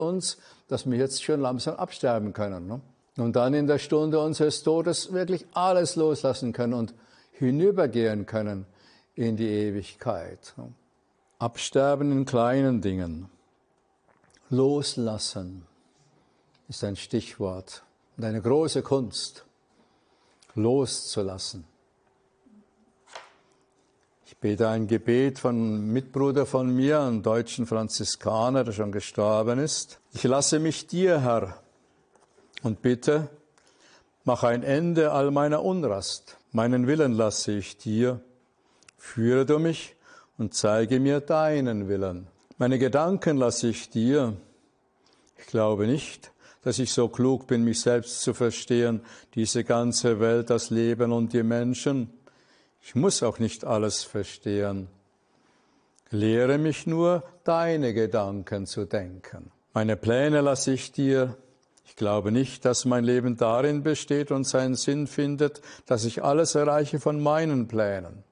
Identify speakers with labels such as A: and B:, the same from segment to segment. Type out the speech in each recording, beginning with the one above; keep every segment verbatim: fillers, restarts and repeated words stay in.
A: uns, dass wir jetzt schon langsam absterben können. Ne? Und dann in der Stunde unseres Todes wirklich alles loslassen können und hinübergehen können in die Ewigkeit. Ne? Absterben in kleinen Dingen. Loslassen ist ein Stichwort und eine große Kunst, loszulassen. Ich bete ein Gebet von einem Mitbruder von mir, einem deutschen Franziskaner, der schon gestorben ist. Ich lasse mich dir, Herr, und bitte, mach ein Ende all meiner Unrast. Meinen Willen lasse ich dir. Führe du mich und zeige mir deinen Willen. Meine Gedanken lasse ich dir. Ich glaube nicht, dass ich so klug bin, mich selbst zu verstehen, diese ganze Welt, das Leben und die Menschen. Ich muss auch nicht alles verstehen. Lehre mich nur, deine Gedanken zu denken. Meine Pläne lasse ich dir. Ich glaube nicht, dass mein Leben darin besteht und seinen Sinn findet, dass ich alles erreiche von meinen Plänen.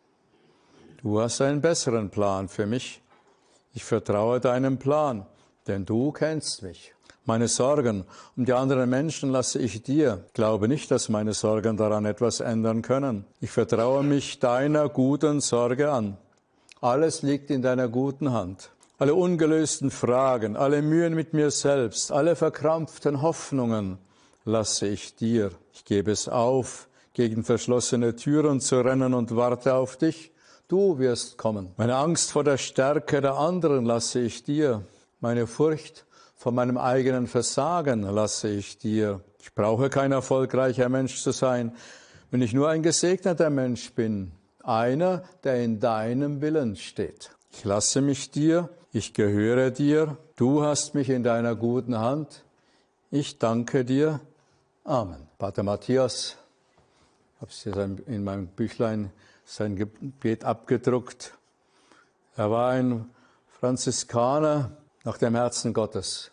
A: Du hast einen besseren Plan für mich. Ich vertraue deinem Plan, denn du kennst mich. Meine Sorgen um die anderen Menschen lasse ich dir. Ich glaube nicht, dass meine Sorgen daran etwas ändern können. Ich vertraue mich deiner guten Sorge an. Alles liegt in deiner guten Hand. Alle ungelösten Fragen, alle Mühen mit mir selbst, alle verkrampften Hoffnungen lasse ich dir. Ich gebe es auf, gegen verschlossene Türen zu rennen und warte auf dich. Du wirst kommen. Meine Angst vor der Stärke der anderen lasse ich dir. Meine Furcht von meinem eigenen Versagen lasse ich dir. Ich brauche kein erfolgreicher Mensch zu sein, wenn ich nur ein gesegneter Mensch bin. Einer, der in deinem Willen steht. Ich lasse mich dir, ich gehöre dir. Du hast mich in deiner guten Hand. Ich danke dir. Amen. Pater Matthias, ich habe es in meinem Büchlein sein Gebet abgedruckt. Er war ein Franziskaner nach dem Herzen Gottes.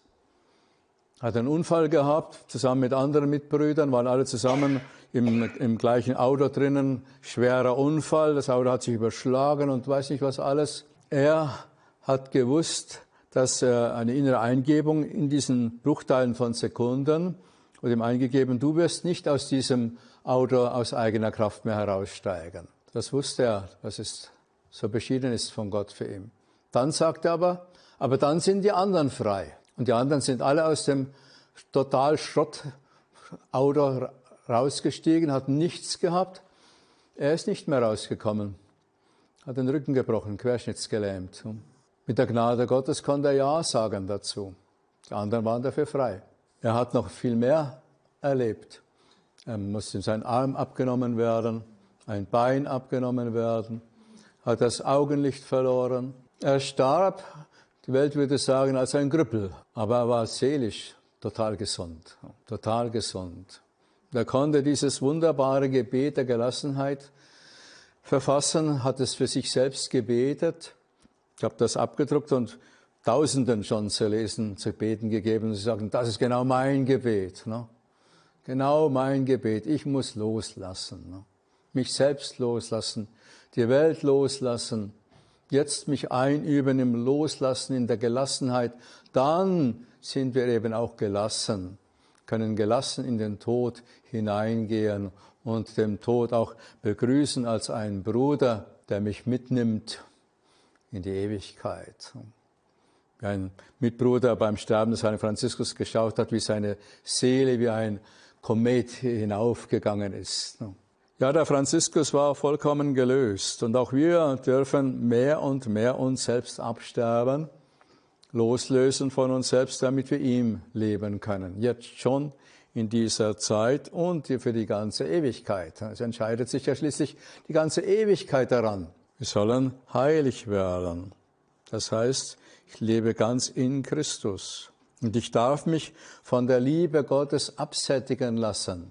A: Hat einen Unfall gehabt, zusammen mit anderen Mitbrüdern, waren alle zusammen im, im gleichen Auto drinnen. Schwerer Unfall, das Auto hat sich überschlagen und weiß nicht was alles. Er hat gewusst, dass er eine innere Eingebung in diesen Bruchteilen von Sekunden und ihm eingegeben, du wirst nicht aus diesem Auto aus eigener Kraft mehr heraussteigen. Das wusste er, dass es so beschieden ist von Gott für ihn. Dann sagt er aber, aber dann sind die anderen frei. Und die anderen sind alle aus dem total Schrottauto rausgestiegen, hatten nichts gehabt. Er ist nicht mehr rausgekommen, hat den Rücken gebrochen, querschnittsgelähmt. Mit der Gnade Gottes konnte er Ja sagen dazu. Die anderen waren dafür frei. Er hat noch viel mehr erlebt. Er musste sein Arm abgenommen werden, ein Bein abgenommen werden, hat das Augenlicht verloren. Er starb, die Welt würde sagen, als ein Krüppel, aber er war seelisch total gesund, total gesund. Er konnte dieses wunderbare Gebet der Gelassenheit verfassen, hat es für sich selbst gebetet. Ich habe das abgedruckt und Tausenden schon zu lesen, zu beten gegeben. Sie sagen, das ist genau mein Gebet. Ne? Genau mein Gebet. Ich muss loslassen. Ne? Mich selbst loslassen, die Welt loslassen. Jetzt mich einüben im Loslassen, in der Gelassenheit. Dann sind wir eben auch gelassen, können gelassen in den Tod hineingehen und den Tod auch begrüßen als einen Bruder, der mich mitnimmt in die Ewigkeit. Wie ein Mitbruder beim Sterben des heiligen Franziskus geschaut hat, wie seine Seele wie ein Komet hinaufgegangen ist. Ja, der Franziskus war vollkommen gelöst und auch wir dürfen mehr und mehr uns selbst absterben, loslösen von uns selbst, damit wir ihm leben können. Jetzt schon in dieser Zeit und für die ganze Ewigkeit. Es entscheidet sich ja schließlich die ganze Ewigkeit daran. Wir sollen heilig werden. Das heißt, ich lebe ganz in Christus. Und ich darf mich von der Liebe Gottes absättigen lassen.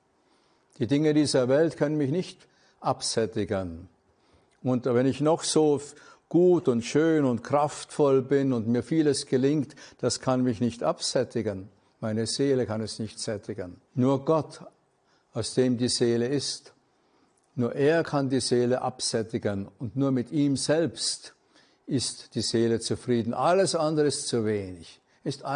A: Die Dinge dieser Welt können mich nicht absättigen. Und wenn ich noch so gut und schön und kraftvoll bin und mir vieles gelingt, das kann mich nicht absättigen. Meine Seele kann es nicht sättigen. Nur Gott, aus dem die Seele ist, nur er kann die Seele absättigen und nur mit ihm selbst ist die Seele zufrieden. Alles andere ist zu wenig. Ist